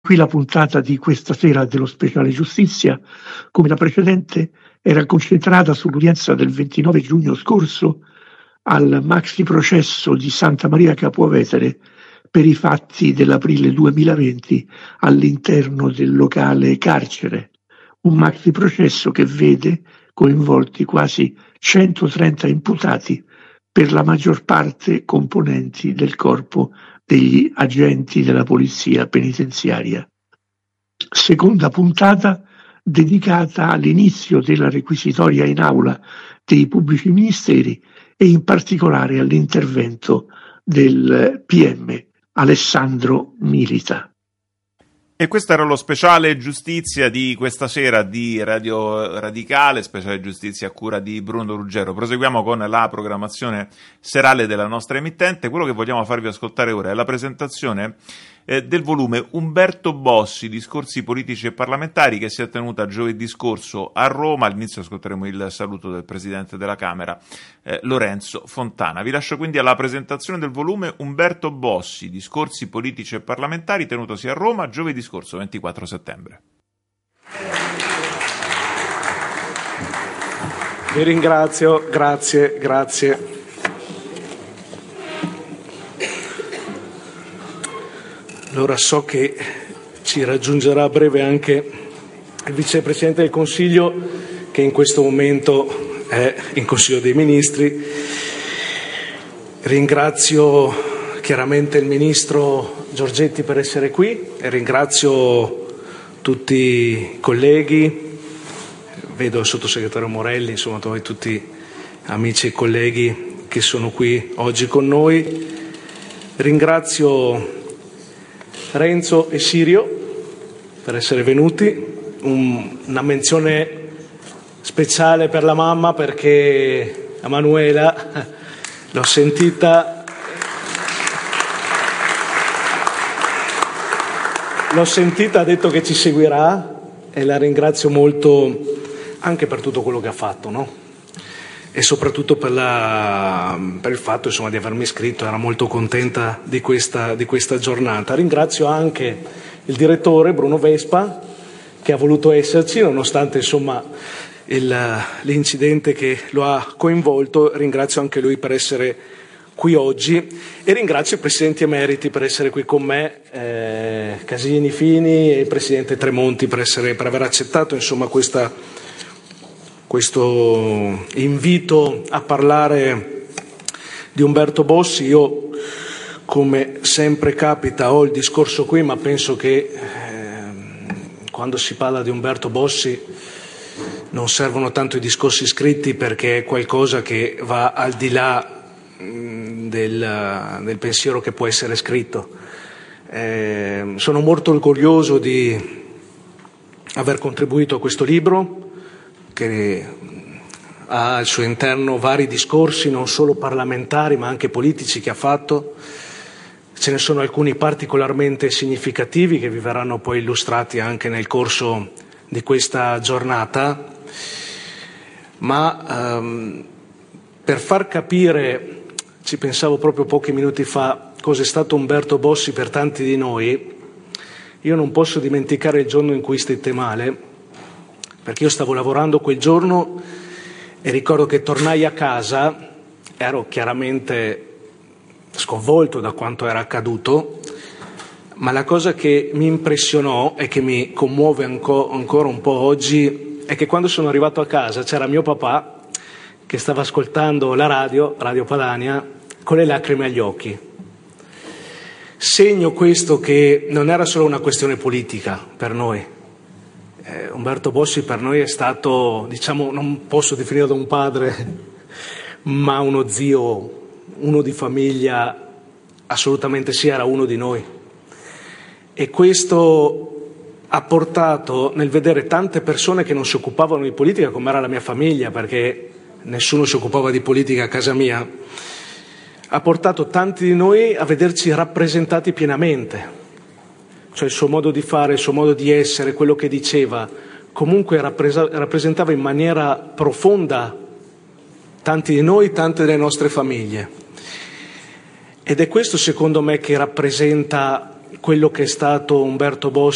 Qui la puntata di questa sera dello speciale giustizia, come la precedente, era concentrata sull'udienza del 29 giugno scorso al maxi processo di Santa Maria Capua Vetere per i fatti dell'aprile 2020 all'interno del locale carcere. Un maxi processo che vede coinvolti quasi 130 imputati, per la maggior parte componenti del corpo degli agenti della polizia penitenziaria. Seconda puntata dedicata all'inizio della requisitoria in aula dei pubblici ministeri e in particolare all'intervento del PM Alessandro Milita. E questo era lo speciale giustizia di questa sera di Radio Radicale, speciale giustizia a cura di Bruno Ruggero. Proseguiamo con la programmazione serale della nostra emittente. Quello che vogliamo farvi ascoltare ora è la presentazione del volume Umberto Bossi, discorsi politici e parlamentari, che si è tenuta giovedì scorso a Roma. All'inizio ascolteremo il saluto del Presidente della Camera, Lorenzo Fontana. Vi lascio quindi alla presentazione del volume Umberto Bossi, discorsi politici e parlamentari, tenutosi a Roma giovedì scorso, 24 settembre. Vi ringrazio, grazie. Allora so che ci raggiungerà a breve anche il Vicepresidente del Consiglio, che in questo momento è in Consiglio dei Ministri. Ringrazio chiaramente il Ministro Giorgetti per essere qui e ringrazio tutti i colleghi, vedo il Sottosegretario Morelli, insomma tutti amici e colleghi che sono qui oggi con noi. Ringrazio Renzo e Sirio per essere venuti, una menzione speciale per la mamma, perché a Manuela l'ho sentita ha detto che ci seguirà e la ringrazio molto anche per tutto quello che ha fatto, no? E soprattutto per il fatto, insomma, di avermi iscritto. Era molto contenta di questa giornata. Ringrazio anche il direttore Bruno Vespa, che ha voluto esserci nonostante, insomma, l'incidente che lo ha coinvolto. Ringrazio anche lui per essere qui oggi e ringrazio i presidenti emeriti per essere qui con me, Casini, Fini e il presidente Tremonti per aver accettato, insomma, questo invito a parlare di Umberto Bossi. Io, come sempre capita, ho il discorso qui, ma penso che quando si parla di Umberto Bossi non servono tanto i discorsi scritti, perché è qualcosa che va al di là del pensiero che può essere scritto. Sono molto orgoglioso di aver contribuito a questo libro, che ha al suo interno vari discorsi, non solo parlamentari ma anche politici, che ha fatto. Ce ne sono alcuni particolarmente significativi che vi verranno poi illustrati anche nel corso di questa giornata, ma per far capire, ci pensavo proprio pochi minuti fa, cosa è stato Umberto Bossi per tanti di noi. Io non posso dimenticare il giorno in cui stette male, perché io stavo lavorando quel giorno e ricordo che tornai a casa, ero chiaramente sconvolto da quanto era accaduto, ma la cosa che mi impressionò e che mi commuove ancora un po' oggi è che quando sono arrivato a casa c'era mio papà che stava ascoltando la Radio Padania, con le lacrime agli occhi. Segno questo che non era solo una questione politica per noi. Umberto Bossi per noi è stato, diciamo, non posso definirlo un padre, ma uno zio, uno di famiglia, assolutamente sì, era uno di noi. E questo ha portato, nel vedere tante persone che non si occupavano di politica, come era la mia famiglia, perché nessuno si occupava di politica a casa mia, ha portato tanti di noi a vederci rappresentati pienamente. Cioè il suo modo di fare, il suo modo di essere, quello che diceva, comunque rappresentava in maniera profonda tanti di noi, tante delle nostre famiglie. Ed è questo, secondo me, che rappresenta quello che è stato Umberto Bossi